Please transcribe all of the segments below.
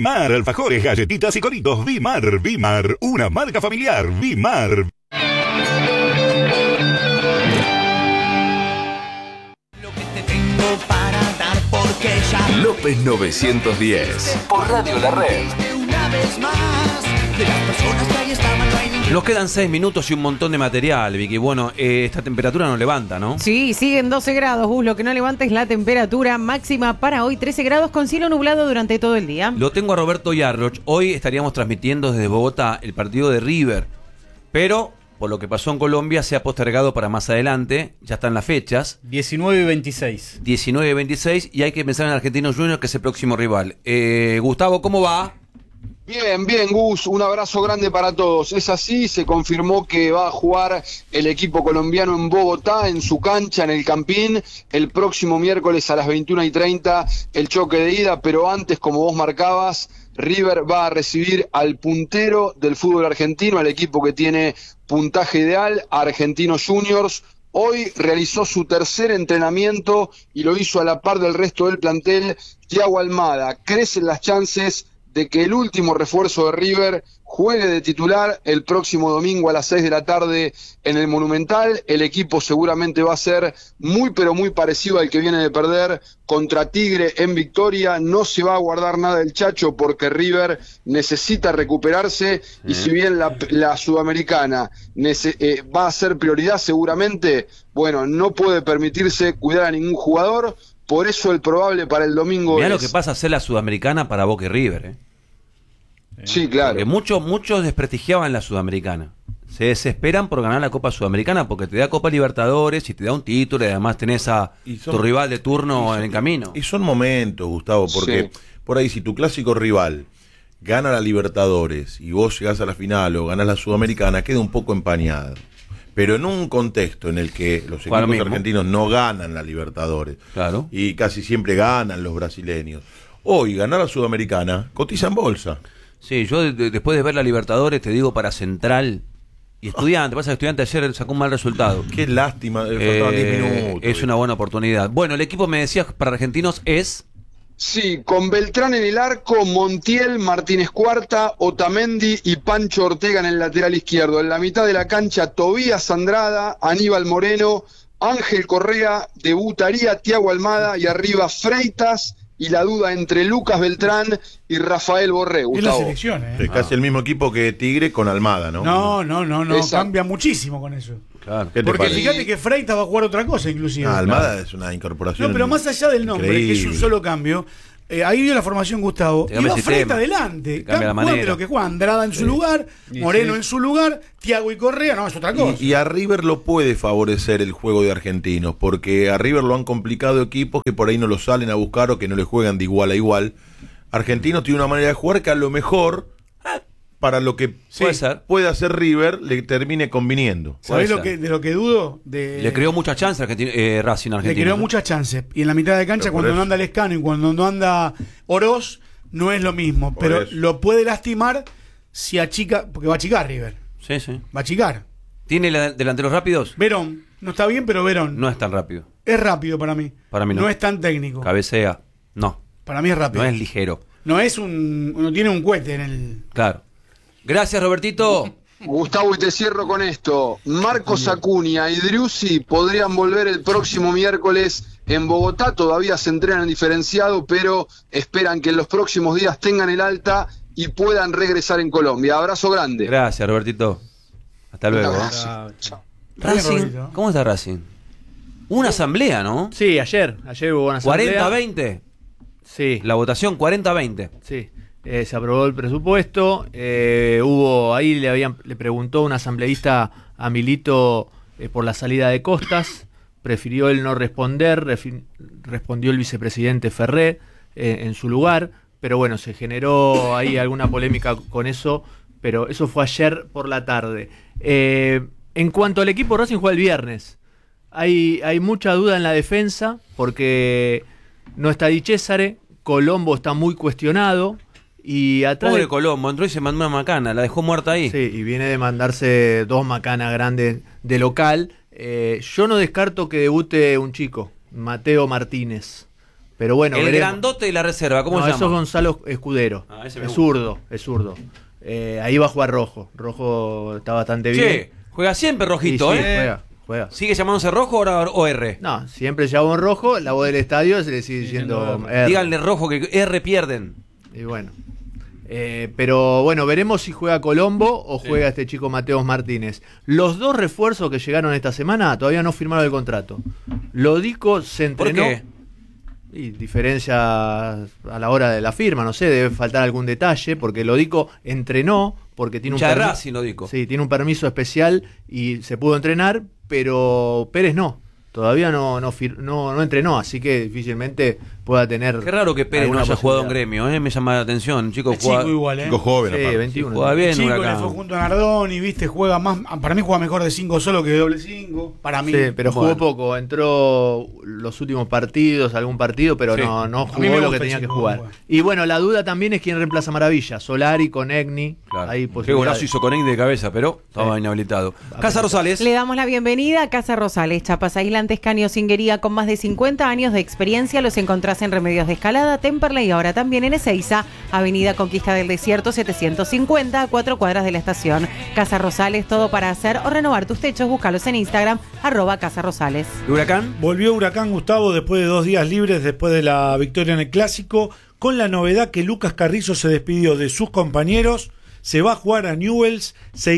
Vimar, alfajores, galletitas y coritos. Vimar, una marca familiar. Vimar. López 910 por Radio La Red. Nos quedan 6 minutos y un montón de material, Vicky. Bueno, esta temperatura no levanta, ¿no? Sí, siguen 12 grados, Gus. Lo que no levanta es la temperatura máxima para hoy, 13 grados con cielo nublado durante todo el día. Lo tengo a Roberto Yarroch. Hoy estaríamos transmitiendo desde Bogotá el partido de River, pero por lo que pasó en Colombia se ha postergado para más adelante. Ya están las fechas. 19 y 26. 19 y 26 y hay que pensar en Argentinos Juniors, que es el próximo rival. Gustavo, ¿cómo va? Bien, Gus, un abrazo grande para todos. Es así, se confirmó que va a jugar el equipo colombiano en Bogotá, en su cancha, en el Campín, el próximo miércoles a las 21:30, el choque de ida, pero antes, como vos marcabas, River va a recibir al puntero del fútbol argentino, al equipo que tiene puntaje ideal, Argentinos Juniors. Hoy realizó su tercer entrenamiento y lo hizo a la par del resto del plantel. Thiago Almada, crecen las chances de que el último refuerzo de River juegue de titular el próximo domingo a las 6 de la tarde en el Monumental. El equipo seguramente va a ser muy pero muy parecido al que viene de perder contra Tigre en Victoria. No se va a guardar nada el Chacho porque River necesita recuperarse y si bien la Sudamericana va a ser prioridad seguramente, bueno, no puede permitirse cuidar a ningún jugador. Por eso el probable para el domingo Mirá es... lo que pasa a ser la Sudamericana para Boca y River, Sí, claro. Porque muchos desprestigiaban la Sudamericana. Se desesperan por ganar la Copa Sudamericana porque te da Copa Libertadores y te da un título y además tenés a tu rival de turno en el camino. Y son momentos, Gustavo, porque por ahí si tu clásico rival gana la Libertadores y vos llegás a la final o ganás la Sudamericana, queda un poco empañado. Pero en un contexto en el que los equipos argentinos no ganan la Libertadores, claro, y casi siempre ganan los brasileños, hoy ganar la Sudamericana cotiza en bolsa. Sí, yo después de ver la Libertadores te digo para Central y Estudiante, pasa que Estudiante ayer sacó un mal resultado. Qué lástima, faltaban 10 minutos. Es una buena oportunidad. Bueno, el equipo, me decías, para Argentinos es... Sí, con Beltrán en el arco, Montiel, Martínez Cuarta, Otamendi y Pancho Ortega en el lateral izquierdo. En la mitad de la cancha, Tobías Andrada, Aníbal Moreno, Ángel Correa, debutaría Thiago Almada y arriba Freitas y la duda entre Lucas Beltrán y Rafael Borré. Es la selección, Es casi el mismo equipo que Tigre con Almada, ¿no? No, cambia muchísimo con eso. Claro. Porque fíjate que Freitas va a jugar otra cosa, inclusive. Almada es una incorporación. No, pero más allá del nombre, increíble, que es un solo cambio, ahí dio la formación Gustavo, y va Freitas adelante. Juegan lo que juega Andrada en su lugar, Moreno en su lugar, Thiago y Correa, no, es otra cosa. Y a River lo puede favorecer el juego de Argentinos, porque a River lo han complicado equipos que por ahí no lo salen a buscar o que no le juegan de igual a igual. Argentinos tiene una manera de jugar que a lo mejor, para lo que puede hacer River, le termine conviniendo. ¿Sabés de lo que dudo? Le creó muchas chances a Racing Argentino. Le creó muchas chances. Y en la mitad de cancha, cuando no anda Lescano y cuando no anda Oroz, no es lo mismo. Pero lo puede lastimar si achica, porque va a achicar River. Sí. Va a achicar. ¿Tiene delanteros rápidos? Verón. No está bien, pero Verón. No es tan rápido. Es rápido para mí. Para mí no. No es tan técnico. Cabecea. No. Para mí es rápido. No es ligero. No es no tiene un cohete en el... Claro. Gracias, Robertito. Gustavo, y te cierro con esto. Marcos Acuña y Driussi podrían volver el próximo miércoles en Bogotá. Todavía se entrenan diferenciado, pero esperan que en los próximos días tengan el alta y puedan regresar en Colombia. Abrazo grande. Gracias, Robertito. Hasta luego. Chao. Racing, ¿cómo está Racing? Una asamblea, ¿no? Sí, ayer hubo una asamblea. 40-20. Sí. La votación 40-20. Sí. Se aprobó el presupuesto. Hubo ahí le preguntó un asambleísta a Milito por la salida de Costas. Prefirió él no responder. Respondió el vicepresidente Ferré en su lugar. Pero bueno, se generó ahí alguna polémica con eso. Pero eso fue ayer por la tarde. En cuanto al equipo, Racing juega el viernes. Hay mucha duda en la defensa porque no está Di Cesare. Colombo está muy cuestionado. Y atrás pobre Colombo, entró y se mandó una macana, la dejó muerta ahí. Sí, y viene de mandarse 2 macanas grandes de local. Yo no descarto que debute un chico, Mateo Martínez, Pero bueno, el veremos. grandote de la reserva, ¿cómo se llama? Eso es Gonzalo Escudero. Ese me Es gusta. zurdo. Ahí va a jugar Rojo. Rojo está bastante bien. Che, juega siempre Rojito, Sí, ¿eh? Juega. ¿Sigue llamándose Rojo ahora o R? No, siempre llama Rojo, la voz del estadio se le sigue diciendo R. Díganle Rojo que R pierden. Y bueno. Pero bueno, veremos si juega Colombo o juega este chico Mateos Martínez. Los dos refuerzos que llegaron esta semana todavía no firmaron el contrato. Lodico se entrenó. ¿Por qué? Y diferencia a la hora de la firma, no sé, debe faltar algún detalle, porque Lodico entrenó, porque tiene un Racing, Lodico. Sí, tiene un permiso especial y se pudo entrenar, pero Pérez no. Todavía no entrenó, así que difícilmente pueda tener. Qué raro que Pérez no alguna haya jugado en posibilidad. Gremio, me llama la atención. Chico, Es chico igual, Chico joven, Sí, aparte. 21. juega bien, Chico, le Huracán. fue junto a Nardoni, viste, juega más. Para mí juega mejor de 5 solo que de doble 5. Para mí. Sí, pero jugó Bueno. poco, entró los últimos partidos, algún partido, pero Sí. no A mí me jugó lo gusta que el tenía que chico, jugar. bueno. Y bueno, la duda también es quién reemplaza a Maravilla, Solari con Egni. Claro. Ahí Qué posibilidades. golazo hizo con Egni de cabeza, pero estaba inhabilitado. Casa Rosales. Le damos la bienvenida a Casa Rosales, chapas aislantes, caños, cinguería con más de 50 años de experiencia. Los encontrás en Remedios de Escalada, Temperley y ahora también en Ezeiza, Avenida Conquista del Desierto 750, a 4 cuadras de la estación. Casa Rosales, todo para hacer o renovar tus techos. Búscalos en Instagram, @Casa Rosales. Huracán. Volvió Huracán, Gustavo, después de 2 días libres, después de la victoria en el Clásico, con la novedad que Lucas Carrizo se despidió de sus compañeros. Se va a jugar a Newell's,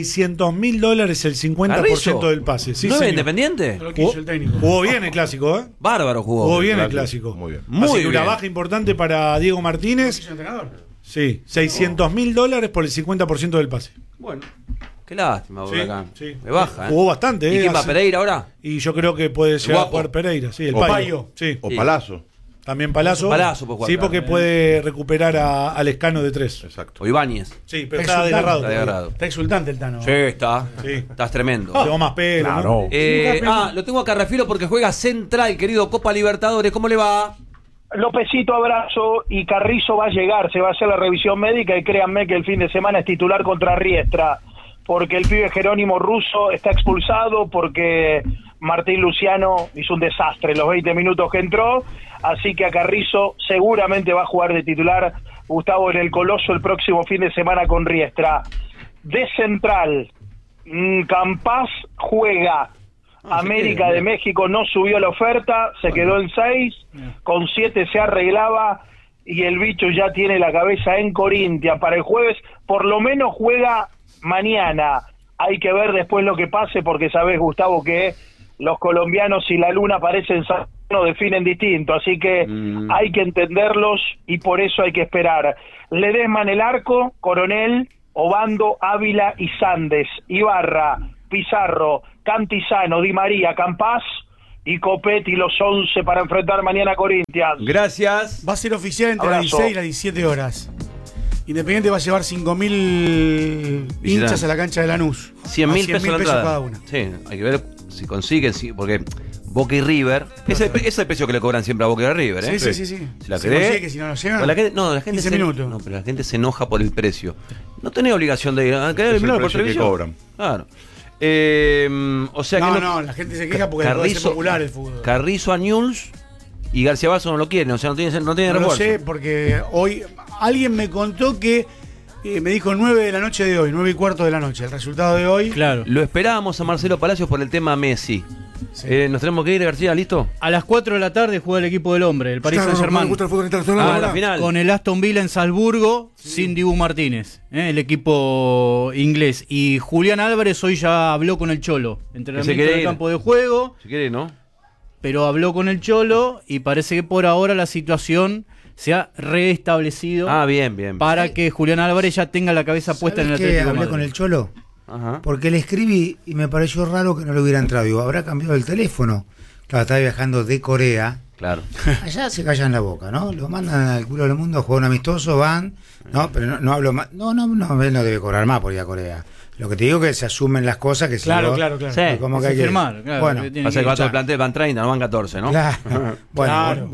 $600.000, el 50% ¿Carrizo? del pase. Sí, ¿No es señor. Independiente? Lo que hizo el técnico. Jugó bien el Clásico, ¿eh? Bárbaro jugó. Jugó bien el Clásico. Muy bien. Muy Así que una bien. baja importante para Diego Martínez. ¿Es entrenador? Sí, $600.000 por el 50% del pase. Bueno, qué lástima, Sí, Huracán. sí. Me baja, ¿eh? Jugó bastante, ¿Y quién va, Hace- Pereira ahora? Y yo creo que puede llegar a Guapo. jugar Pereira, sí, el O Payo. Sí. O Sí. Palazzo. También Palazzo. Palazzo puede jugar, Sí, porque claro. puede recuperar al Escano de 3. Exacto. O Ibáñez. Sí, pero Está está desgarrado. Está todavía. desgarrado. Está exultante el Tano. Sí, está. Sí. Estás tremendo. Tengo más pelo. ¿no? Lo tengo acá, Rafilo, porque juega Central, querido Copa Libertadores. ¿Cómo le va? Lópezito, abrazo, y Carrizo va a llegar, se va a hacer la revisión médica y créanme que el fin de semana es titular contra Riestra, porque el pibe Jerónimo Russo está expulsado, porque Martín Luciano hizo un desastre los 20 minutos que entró, así que a Carrizo seguramente va a jugar de titular, Gustavo, en el Coloso el próximo fin de semana con Riestra. De Central, Campás juega. América de México no subió la oferta, se quedó en 6, con 7 se arreglaba y el bicho ya tiene la cabeza en Corinthians. Para el jueves por lo menos juega mañana, hay que ver después lo que pase, porque sabés, Gustavo, que los colombianos y la luna parecen no definen distinto, así que hay que entenderlos y por eso hay que esperar. Ledesma en el arco, Coronel, Obando, Ávila y Sandes, Ibarra, Pizarro, Cantizano, Di María, Campás y Copetti, los 11 para enfrentar mañana a Corinthians. Gracias. Va a ser oficial entre las Abrazo. 16 y las 17 horas. Independiente va a llevar 5.000 hinchas a la cancha de Lanús. 100.000 pesos la entrada. cada una. Sí, hay que ver si consiguen, porque Boca y River, ese es el precio que le cobran siempre a Boca y River, ¿eh? Sí, sí, sí. Si la Se querés, consigue que si no nos llegan, pero la gente, la gente 15 se, minutos. no, pero la gente se enoja por el precio. No tenés obligación de ir a querer Es el eliminado por precio que televisión. cobran. Claro. O sea No, que no, la gente se queja porque puede ser popular el fútbol. Carrizo a Newell's y García Basso no lo quieren, o sea, no tiene No lo refuerzo. sé porque hoy alguien me contó que me dijo 9 de la noche de hoy, 9:15 de la noche. El resultado de hoy. Claro. Lo esperábamos a Marcelo Palacios por el tema Messi. Sí. Nos tenemos que ir, García, ¿listo? A las 4 de la tarde juega el equipo del hombre, el Paris Saint-Germain, La final. con el Aston Villa en Salzburgo, sin Dibu Martínez, el equipo inglés. Y Julián Álvarez hoy ya habló con el Cholo, entrenamiento quiere en el ir. campo de juego, Si querés, ¿no? pero habló con el Cholo y parece que por ahora la situación se ha reestablecido Ah, bien, bien. para que Julián Álvarez ya tenga la cabeza puesta en el ¿Sabés qué Atlético de hablé Madrid. con el Cholo? Ajá. Porque le escribí y me pareció raro que no le hubiera entrado. Digo, ¿habrá cambiado el teléfono? Claro, estaba viajando de Corea. Claro. Allá se callan la boca, ¿no? Lo mandan al culo del mundo a jugar un amistoso, van. No, pero no hablo más. No, él no debe cobrar más por ir a Corea. Lo que te digo es que se asumen las cosas que Claro, si claro. Sí. como que Se hay que firmar, claro, bueno, que tiene Pasa que que- va todo el plantel, van 30, no van 14, ¿no? claro. Bueno, Claro.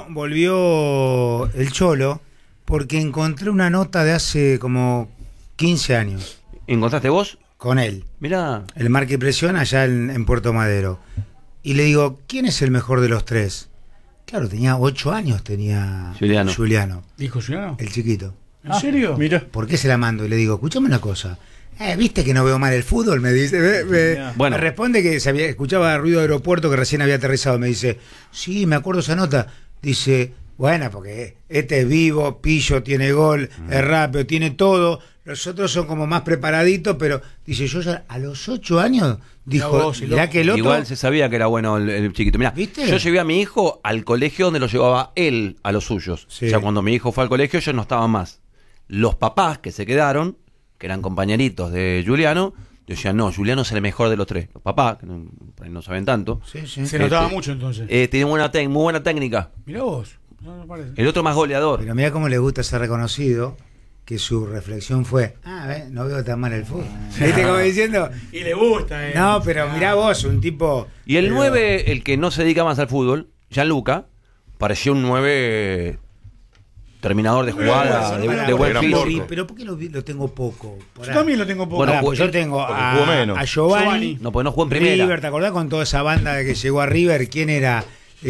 volvió el Cholo porque encontré una nota de hace como 15 años ¿Encontraste vos? con él. Mirá. El Marca y Presión allá en Puerto Madero. Y le digo, ¿quién es el mejor de los tres? Claro, tenía 8 años, tenía Juliano. ¿Dijo Juliano? El chiquito. ¿En serio? Mira. ¿Por qué se la mando? Y le digo, escuchame una cosa. ¿Viste que no veo mal el fútbol? Me dice. Me responde que escuchaba ruido de aeropuerto, que recién había aterrizado. Me dice, sí, me acuerdo esa nota. Dice, bueno, porque este es vivo, pillo, tiene gol, es rápido, tiene todo. Los otros son como más preparaditos, pero dice, yo ya a los 8 años, dijo, mirá que el otro... Igual se sabía que era bueno el chiquito. Mirá, ¿viste? Yo llevé a mi hijo al colegio donde lo llevaba él a los suyos. Sí. O sea, cuando mi hijo fue al colegio, ellos no estaban más. Los papás que se quedaron, que eran compañeritos de Juliano, decían, no, Juliano es el mejor de los tres. Los papás, que no saben tanto. Sí, sí. Se notaba mucho entonces. Tiene muy buena técnica. Mirá vos. No parece. El otro más goleador. Pero mirá cómo le gusta ser reconocido, que su reflexión fue, no veo tan mal el fútbol. ¿Viste como diciendo? Y le gusta, No, pero mirá vos, un tipo... Y el 9, el que no se dedica más al fútbol, Gianluca, parecía un 9 terminador de jugada, de buen físico. Pero ¿por qué lo tengo poco? Yo también lo tengo poco. Bueno, pues yo tengo a Giovanni. No, pues no jugó en primera. River, ¿te acordás con toda esa banda que llegó a River? ¿Quién era?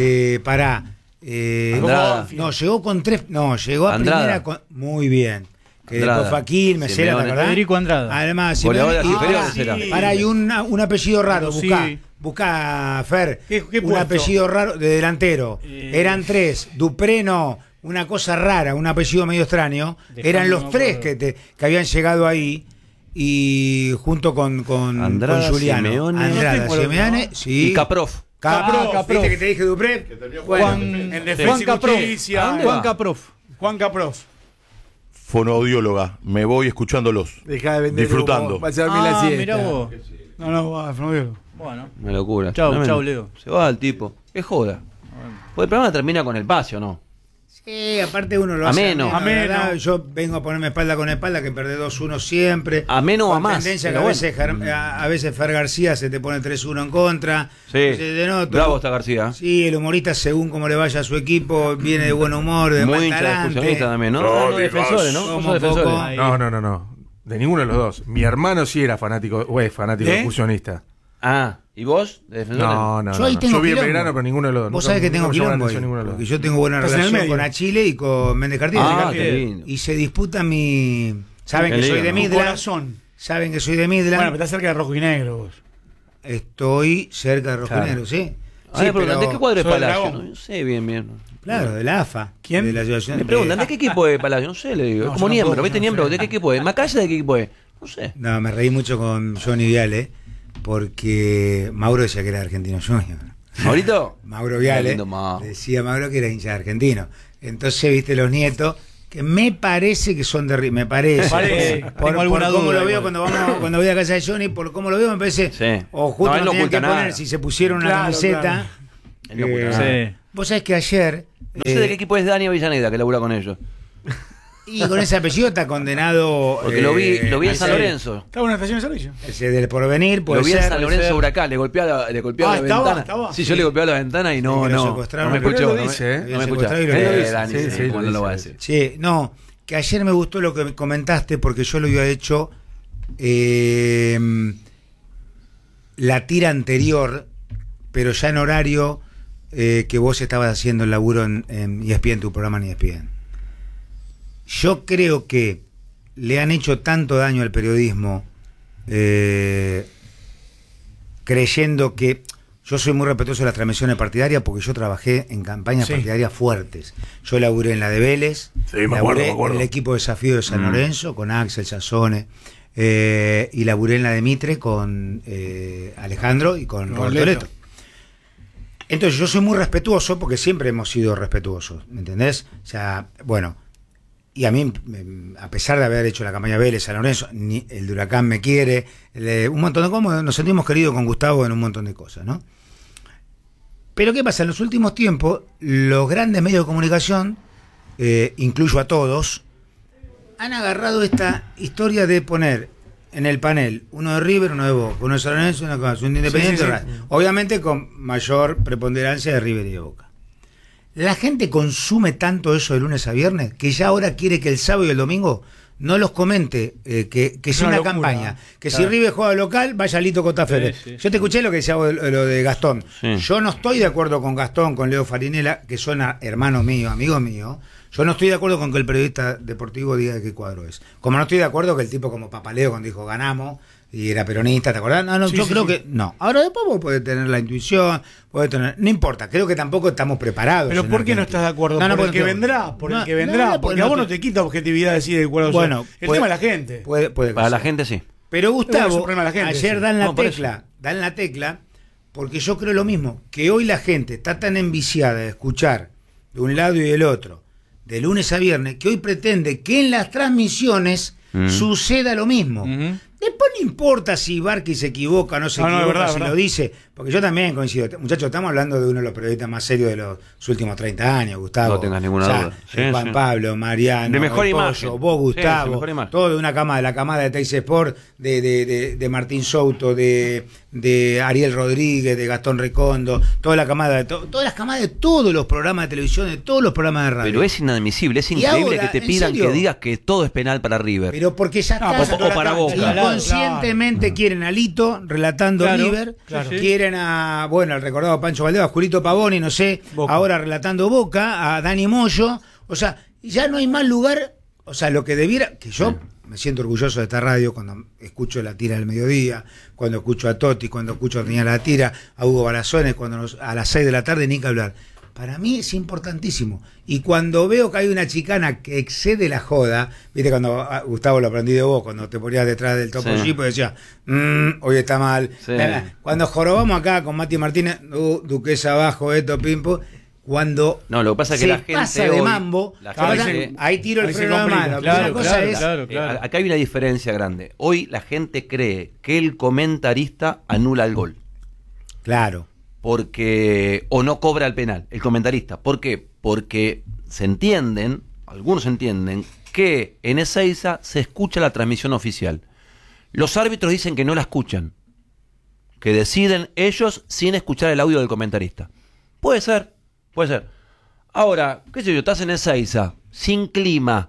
Andrada. No, llegó con 3. No, llegó a Andrada. primera con... Muy bien. Que Andrada. después Fakir, Mesera, ¿te acordás? Federico Andrada. Además, Goleador de las inferiores era. Hay un apellido raro, Sí. buscá, Fer, ¿Qué un puesto? apellido raro de delantero. Eran 3, Dupré no, una cosa rara, un apellido medio extraño. Eran los 3 que habían llegado ahí y junto con Andrada, Juliano. Simeone. Andrada, Simeone, sí. Y Caprof. Caprof. ¿Viste que te dije Dupré? En defensa Juan y Caprof. justicia. Juan Caprof. Juan Caprof. Fonoaudióloga, me voy escuchándolos. Dejá de vender disfrutando. Va a ser la siesta. Mirá vos. No, va, Flavio. Bueno. Una locura. Chau, Tremendo. Leo. Se va el tipo. Qué joda. Pues el programa termina con el pase, ¿o no? Sí, aparte uno lo Ameno. hace. Ameno. Yo vengo a ponerme espalda con espalda, que perdés 2-1 siempre. Ameno o a con más. tendencia que Pero a veces Fer García se te pone 3-1 en contra. Sí. Entonces, de noto. Bravo está García. Sí, el humorista, según como le vaya a su equipo, viene de buen humor, de Muy mal hincha de talante. excursionista también, ¿no? No, defensores, ¿no? Somos Vos sos defensores. poco. No. De ninguno de los dos. Mi hermano sí era fanático, o es fanático de excursionista. Ah, ¿y vos? ¿De defensores? No. Yo ahí tengo Yo vi en quilombo. Belgrano, pero ninguno de los dos. Vos sabés que tengo quilombo ahí, porque yo tengo buena Estás en el relación medio. con Achille y con Méndez Cartier. Ah, qué lindo. Y se disputa mi... Saben Qué que soy lindo, de ¿no? Midland. Corazón. Saben que soy de Midland. Bueno, pero estás cerca de rojo y negro vos. Estoy cerca de Rojo Claro. y Negro, sí. Sí, pero ¿de qué cuadro es Soy del Palacio? Dragón. No, yo sé bien. Claro, de la AFA. ¿Quién? De la asociación. Me preguntan, ¿de qué equipo es Palacio? No sé, le digo. No, Como yo Niembro, tampoco, ¿viste yo no Niembro? sé. ¿De qué equipo es? ¿Macaya de qué equipo es? No sé. No, me reí mucho con Johnny Viale, porque Mauro decía que era argentino junior. ¿Maurito? Mauro Viale Lindo, Mau. decía Mauro que era hincha de argentino. Entonces, viste, los nietos, que me parece que son de River, me parece. Parece. Por Tengo alguna cómo duda lo veo igual. cuando voy a casa de Johnny, por cómo lo veo me parece. Sí. O justo No, él no no tenían que oculta poner, nada. si se pusieron una Claro, camiseta. claro. Él no oculta nada. Sí. Vos sabés que ayer. No sé de qué equipo es Dani Avellaneda, que labura con ellos. Y con ese apellido está condenado. Porque lo vi en a San ser- Lorenzo. Estaba en una estación de servicio. Ese del porvenir, puede Lo vi en ser. San Lorenzo Huracán, le golpeaba la estaba. ventana. Sí, yo le golpeaba la ventana y no Sí, que lo me secuestraron, escuchó. pero él lo No dice, ¿eh? me Lo escucha. secuestraron y lo dice. Dani, Sí, sí, ¿cuándo lo lo va a dice. decir? Sí, no, que ayer me gustó lo que comentaste porque yo lo había hecho la tira anterior, pero ya en horario que vos estabas haciendo el laburo en ESPN, tu programa en ESPN. Yo creo que le han hecho tanto daño al periodismo creyendo que... Yo soy muy respetuoso de las transmisiones partidarias porque yo trabajé en campañas partidarias fuertes. Yo laburé en la de Vélez, laburé en el equipo Desafío de San Lorenzo con Axel Sassone, y laburé en la de Mitre con Alejandro y con Roberto Leto. Entonces yo soy muy respetuoso porque siempre hemos sido respetuosos, ¿me entendés? O sea, bueno, y a mí, a pesar de haber hecho la campaña Vélez, San Lorenzo, el de Huracán me quiere, un montón de cosas, nos sentimos queridos con Gustavo en un montón de cosas, ¿no? Pero ¿qué pasa? En los últimos tiempos, los grandes medios de comunicación, incluyo a todos, han agarrado esta historia de poner en el panel uno de River, uno de Boca, uno de San Lorenzo, uno de Independiente, obviamente con mayor preponderancia de River y de Boca. La gente consume tanto eso de lunes a viernes que ya ahora quiere que el sábado y el domingo no los comente, que sea una locura. campaña. Que Claro. si River juega local, vaya Lito Cotaferes. Sí, sí. Yo te escuché lo que decía vos, lo de Gastón. Sí. Yo no estoy de acuerdo con Gastón, con Leo Farinella, que son hermanos míos, amigos míos. Yo no estoy de acuerdo con que el periodista deportivo diga de qué cuadro es. Como no estoy de acuerdo que el tipo como Papaleo cuando dijo ganamos y era peronista, ¿te acordás? No, Sí, yo sí, creo sí. que no. Ahora después vos podés tener la intuición, podés tener, no importa, creo que tampoco estamos preparados. Pero en ¿por qué no Argentina. estás de acuerdo? No, no, por el porque que no. vendrá, por No, el que vendrá, no, porque no a vos te- no te quita objetividad decir de cuál Bueno, el puede- tema es la gente. Puede Para la ser. gente sí. Pero Bueno, es Gustavo, un problema de la gente, ayer sí. dan la No, por tecla, porque yo creo lo mismo, que hoy la gente está tan enviciada de escuchar de un lado y del otro, de lunes a viernes, que hoy pretende que en las transmisiones suceda lo mismo. Después no importa si Barqui se equivoca o no se No, no, equivoca, es verdad, si es verdad. lo dice, porque yo también coincido. Muchachos, estamos hablando de uno de los periodistas más serios de los últimos 30 años, Gustavo. No tengas ninguna O sea, duda. Sí, Juan sí. Pablo, Mariano, De mejor el Pollo, imagen. vos, Sí, Gustavo, de mejor imagen. todo de una cama, de la camada de Teis Sport, de Martín Souto, de Ariel Rodríguez, de Gastón Recondo, toda la camada de todas las camadas de todos los programas de televisión, de todos los programas de radio. Pero es inadmisible, es Y increíble ahora, que te ¿en pidan serio? que digas que todo es penal para River. Pero porque ya No, está. o para Boca. Inconscientemente quieren a Lito relatando Claro, River, claro. quieren a, bueno, al recordado Pancho Valdés, a Julito Pavoni, no sé, Boca. ahora relatando Boca, a Dani Moyo, o sea, ya no hay más lugar, o sea, lo que debiera, que yo me siento orgulloso de esta radio cuando escucho la tira del mediodía, cuando escucho a Totti, cuando escucho a Tenía la tira, a Hugo Balazones, a las 6 de la tarde, ni que hablar. Para mí es importantísimo. Y cuando veo que hay una chicana que excede la joda, viste cuando Gustavo lo aprendí de vos, cuando te ponías detrás del topo Sí. jeep y decías, hoy está mal. Sí. Cuando jorobamos acá con Mati Martínez, Duquesa abajo, esto, pimpo, cuando No, lo que pasa es que se la gente pasa de hoy- mambo, la ahora, gente- ahí tiro el ahí se freno de complica. mano. Claro, Una cosa claro, es, claro. Acá hay una diferencia grande. Hoy la gente cree que el comentarista anula el gol. Claro. Porque o no cobra el penal, el comentarista. ¿Por qué? Porque algunos entienden que en Ezeiza se escucha la transmisión oficial. Los árbitros dicen que no la escuchan, que deciden ellos sin escuchar el audio del comentarista. Puede ser. Ahora, qué sé yo, estás en Ezeiza, sin clima,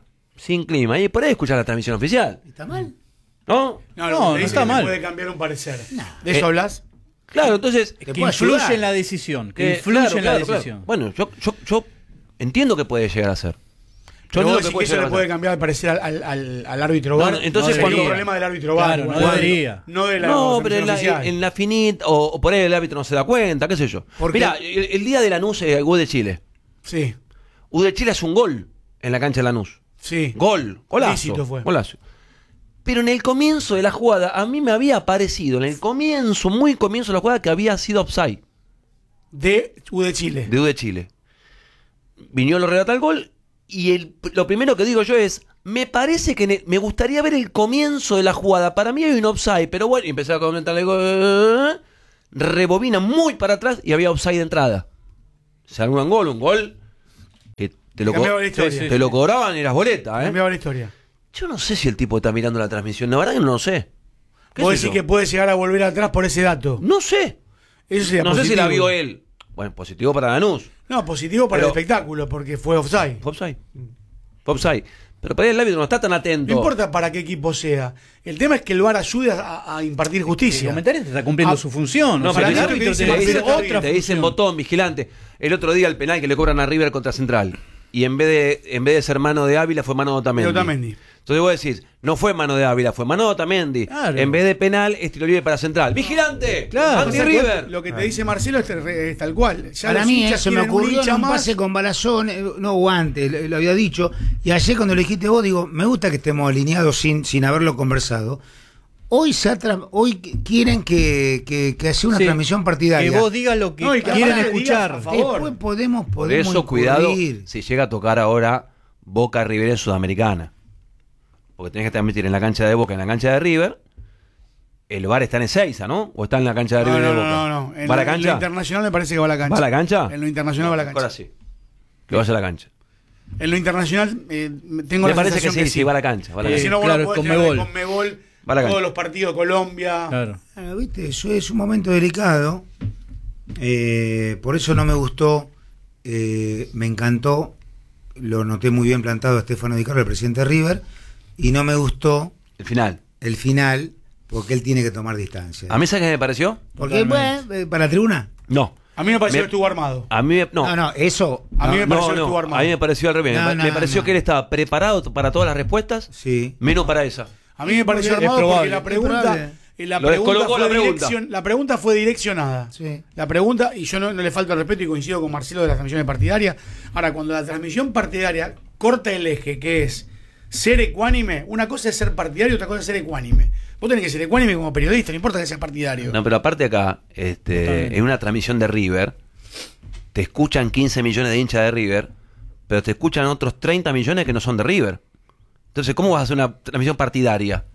y por ahí escuchas la transmisión oficial. ¿Está mal? ¿No? No, dice está que te mal. puede cambiar un parecer. ¿De eso hablas? Claro, entonces... Que influye en la decisión. Que influye en la decisión. Bueno, yo entiendo que puede llegar a ser. Yo Pero entiendo vos que decís que puede eso llegar le a puede ser. cambiar al parecer al árbitro No, VAR. no, entonces es cuando- el problema del árbitro VAR. Claro, no igual. debería. No de la No, pero en transmisión la, oficial. en la finit, o por ahí el árbitro no se da cuenta, qué sé yo. Porque- Mirá, el día de Lanús, U de Chile. Sí, U de Chile hace un gol en la cancha de Lanús. sí. Golazo. Lícito fue. Golazo. Pero en el comienzo de la jugada, a mí me había parecido, en el comienzo, muy comienzo de la jugada, que había sido offside De U de Chile. de U de Chile. Viñolo relata el gol y lo primero que digo yo es, me parece que me gustaría ver el comienzo de la jugada. Para mí hay un offside, pero bueno, y empecé a comentar el gol, rebobina muy para atrás y había offside de entrada. Se armó un gol que te lo, Cambiaba la historia. te lo cobraban y las boletas, ¿eh? Cambiaba la historia. Yo no sé si el tipo está mirando la transmisión, la verdad que no lo sé. ¿Qué Vos sé decís yo? que puede llegar a volver atrás por ese dato. No sé. Eso sería No sé si positivo. la vio él. Bueno, positivo para Lanús. No, positivo para Pero- el espectáculo, porque fue offside. Fue offside. Pero para ahí el árbitro no está tan atento. No importa para qué equipo sea. El tema es que el VAR ayude a impartir El justicia. comentarista está cumpliendo Ah, su función. No, o sea, pero el te árbitro dicen- tiene que hacer Marcelo otra te dicen función. botón, vigilante. El otro día el penal que le cobran a River contra Central. Y en vez de ser mano de Ávila, fue mano de Otamendi. De Otamendi. Entonces vos decís, no fue mano de Ávila, fue mano de Otamendi. Claro. En vez de penal, es tiro libre para Central. ¡Vigilante! Claro. ¡Anti-River! Lo que te dice Marcelo es tal cual. Ya Para los mí hinchas se me quieren un ocurrió en hincha un más. pase con Balazón, no guante, lo había dicho, y ayer cuando lo dijiste vos, digo, me gusta que estemos alineados sin haberlo conversado. Hoy hoy quieren que haga una Sí. transmisión partidaria. Que vos digas lo que No, y que quieren aparte escuchar. digas a favor. Después podemos Por eso, cuidado, incurrir. si llega a tocar ahora Boca River en Sudamericana. Porque tenés que transmitir en la cancha de Boca, en la cancha de River. El VAR está en Ezeiza, ¿no? ¿O está en la cancha de River y de Boca? No. En ¿Va a la en lo cancha? internacional me parece que va a la cancha. ¿Va a la cancha? En lo internacional va a la cancha. Ahora sí. Que vaya a la cancha. En lo internacional tengo Me la parece que sensación sí, va a la cancha. Va a la Si cancha. no, vos Claro, no podés con tirar de Conmebol. Conmebol, Va a la todos cancha. los partidos de Colombia. Claro. Bueno, viste, eso es un momento delicado. Por eso no me gustó. Me encantó. Lo noté muy bien plantado a Stefano Di Carlo, el presidente de River. y no me gustó El final. el final porque él tiene que tomar distancia. ¿A mí sabes qué me pareció? Porque, bueno, para la tribuna. No. A mí me pareció que estuvo armado. A mí no. No, eso. A mí me pareció que no, estuvo armado. A mí me pareció al revés. No, me pareció que él estaba preparado para todas las respuestas, Sí. menos para esa. A mí me pareció Es armado probable, porque la es pregunta, probable. la Lo pregunta descolocó fue la pregunta. la pregunta fue direccionada. Sí. La pregunta, y yo no le falto el respeto y coincido con Marcelo de las transmisiones partidarias. Ahora, cuando la transmisión partidaria corta el eje, que es ser ecuánime, una cosa es ser partidario, otra cosa es ser ecuánime. Vos tenés que ser ecuánime como periodista, no importa que seas partidario. No, pero aparte acá, en una transmisión de River, te escuchan 15 millones de hinchas de River, pero te escuchan otros 30 millones que no son de River. Entonces, ¿cómo vas a hacer una transmisión partidaria?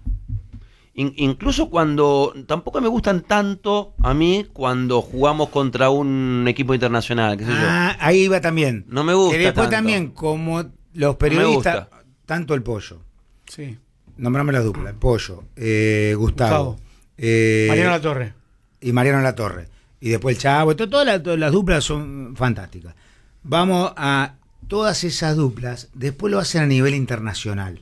Incluso cuando tampoco me gustan tanto a mí cuando jugamos contra un equipo internacional, qué sé yo. Ahí va también. No me gusta Que después tanto. también, como los me periodistas, gusta. tanto el Pollo, Sí. nombrame la dupla, el Pollo, Gustavo, Mariano Latorre. y Mariano Latorre, y después el Chavo, todas las duplas son fantásticas. Vamos a todas esas duplas, después lo hacen a nivel internacional.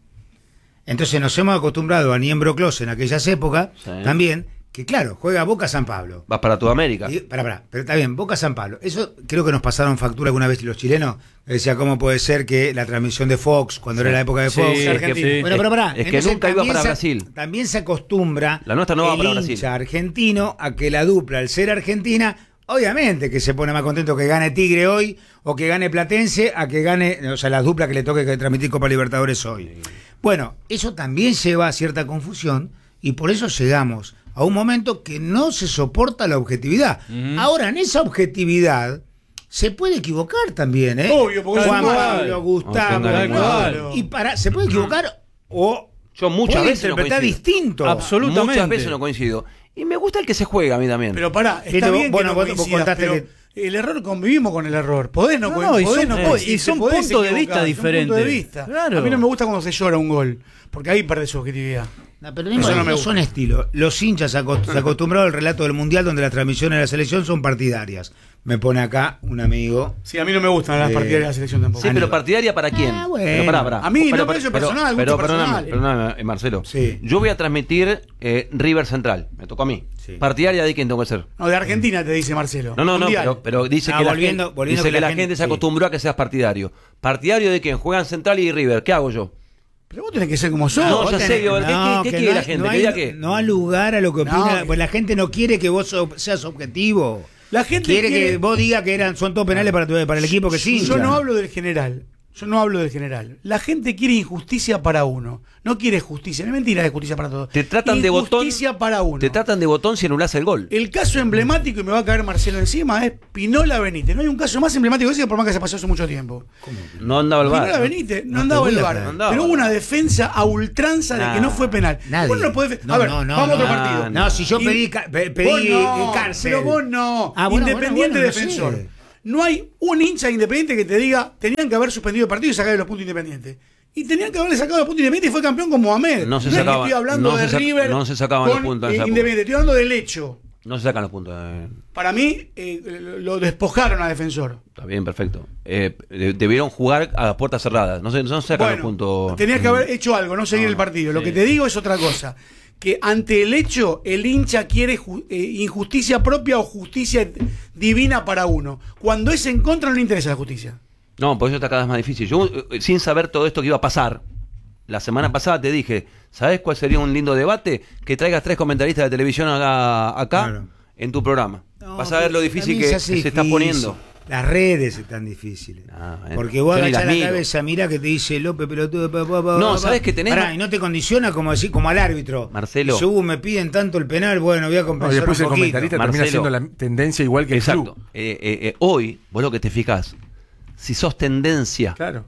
Entonces nos hemos acostumbrado a Niembro Clos en aquellas épocas, Sí. también, que claro, juega Boca San Pablo. Vas para toda América. Pero está bien, Boca San Pablo. Eso creo que nos pasaron factura alguna vez los chilenos. Decía, ¿cómo puede ser que la transmisión de Fox, cuando era la época de Sí, Fox, es que- sí. Bueno, pero pará. Es que Entonces, nunca iba también para Brasil. También se acostumbra La nuestra no va el para hincha Brasil. argentino a que la dupla, al ser argentina, obviamente que se pone más contento que gane Tigre hoy o que gane Platense a que gane, o sea, las duplas que le toque que transmitir Copa Libertadores hoy. Bueno, eso también lleva a cierta confusión y por eso llegamos a un momento que no se soporta la objetividad. Ahora, en esa objetividad se puede equivocar también, ¿eh? Obvio, porque Juan es igual. Pablo, Gustavo, Tal cual. y se puede equivocar o Yo muchas puede veces no interpretar coincido. distinto. Absolutamente. Muchas veces no coincido. Y me gusta el que se juega a mí también. Pero pará, Sí, está vos- bien bueno, que no vos coincidas, contaste pero el error, convivimos con el error. Podés no, No, podés y son- no y coincidir, son podés puntos de equivocar, vista son diferentes. puntos de vista. Claro. A mí no me gusta cuando se llora un gol, porque ahí perde su objetividad. No, pero Eso no me no gusta. son estilos. Los hinchas se acostumbraron al relato del Mundial donde las transmisiones de la selección son partidarias. Me pone acá un amigo. Sí, a mí no me gustan las partidarias de la selección tampoco. Sí, pero partidaria para quién. bueno. Pero pará. A mí no, Pero- pero eso es pero- personal, Pero gusto personal. perdóname, Marcelo. Sí. Yo voy a transmitir River Central. Me tocó a mí. Sí. ¿Partidaria de quién tengo que ser? No, de Argentina te dice Marcelo. No, Mundial. pero dice Ah, que volviendo dice que que la la gente se gente- acostumbró a que seas partidario. ¿Partidario de quién? Juegan Central y River. ¿Qué hago yo? Pero vos tenés que ser como sos. No, Vos ya tenés- sé, digo, ¿qué que quiere no la hay- gente? No, ¿Que hay, diga qué? no hay lugar a lo que opina. No. Pues la gente no quiere que vos seas objetivo. La gente quiere que vos digas que son todos penales para el equipo que sí. Yo no hablo del general. Yo no hablo del general. La gente quiere injusticia para uno. No quiere justicia. No es mentira de justicia para todos. Te tratan de botón. Injusticia para uno. Te tratan de botón si anulás el gol. El caso emblemático, y me va a caer Marcelo encima, es Pinola Benítez. No hay un caso más emblemático que ese, por más que se pasó hace mucho tiempo. No andaba el Pinola VAR. Benítez no No andaba te el voy a VAR. creer. No andaba. Pero hubo una defensa a ultranza de que no fue penal. Nadie. Vos no podés- No, a ver, no, no, vamos a otro no, partido. no, si yo Y- pedí Vos no, cárcel. Pero vos no. Ah, bueno, Independiente bueno, no defensor. sé. No hay un hincha de Independiente que te diga, tenían que haber suspendido el partido y sacarle los puntos Independientes. Y tenían que haberle sacado los puntos Independiente y fue campeón con Mohamed. No se es que sacaba- estoy hablando no de se River. no se sacaban los con, puntos en esa época. Independiente. Estoy hablando del hecho. No se sacan los puntos. Para mí, lo despojaron a defensor. Está bien, perfecto. Debieron jugar a puertas cerradas. No se sacan los puntos. Tenías que haber hecho algo, no seguir el partido. Lo que te digo es otra cosa. Que ante el hecho, el hincha quiere injusticia propia o justicia divina para uno. Cuando es en contra, no le interesa la justicia. No, por eso está cada vez más difícil. Yo, sin saber todo esto que iba a pasar, la semana pasada te dije, ¿sabes cuál sería un lindo debate? Que traigas 3 comentaristas de televisión acá Claro. en tu programa. No, Vas a ver lo difícil también que se hace se está difícil. poniendo. Las redes están difíciles. Bueno. Porque vos Yo ni agachás las la miro. cabeza, mirá que te dice López, pelotudo. No, ¿sabés que tenés? Pará, y no te condiciona como decir, como al árbitro. Marcelo. Dice, me piden tanto el penal, bueno, voy a No, compensar y después un el poquito. comentarista termina Marcelo. siendo la tendencia igual que el Exacto. club. Hoy, vos lo que te fijas, si sos tendencia, Claro.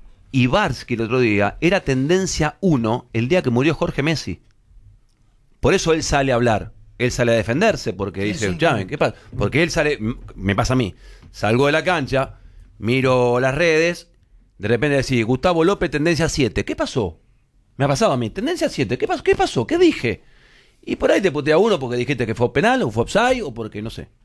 y Barsky el otro día era tendencia 1 el día que murió Jorge Messi. Por eso él sale a hablar. Él sale a defenderse porque dice, sí. "Llamen, ¿qué pasa?" Porque él sale, me pasa a mí, salgo de la cancha, miro las redes, de repente decís, Gustavo López, tendencia 7. ¿Qué pasó? Me ha pasado a mí, tendencia 7. ¿Qué pasó? ¿Qué pasó? ¿Qué dije? Y por ahí te putea uno porque dijiste que fue penal o fue offside o porque no sé.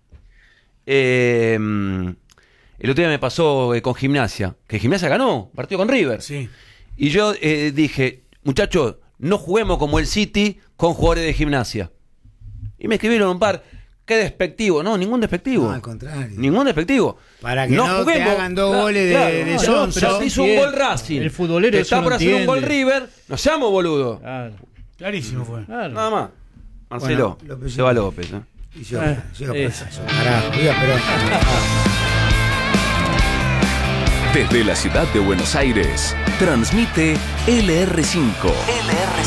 El otro día me pasó con Gimnasia, que Gimnasia ganó, partido con River. Sí. Y yo dije, muchachos, no juguemos como el City con jugadores de Gimnasia. Y me escribieron un par, qué despectivo. No, ningún despectivo. No, al contrario. Ningún despectivo. Para que no te hagan 2 goles de Sonso. Pero se hizo un gol Racing. El futbolero está por hacer un gol River. No seamos boludos. Claro. Clarísimo fue. Nada más. Marcelo, Bueno, se va López. Y yo, carajo, pero... Desde la ciudad de Buenos Aires, transmite LR5.